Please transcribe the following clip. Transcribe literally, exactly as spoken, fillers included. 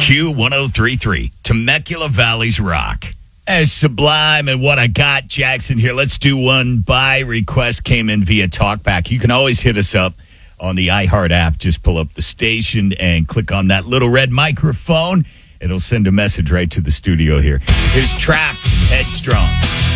Q one oh three point three, Temecula Valley's Rock. As Sublime and What I Got, Jackson here. Let's do one by request. Came in via TalkBack. You can always hit us up on the iHeart app. Just pull up the station and click on that little red microphone. It'll send a message right to the studio here. Here's Trapped, Headstrong.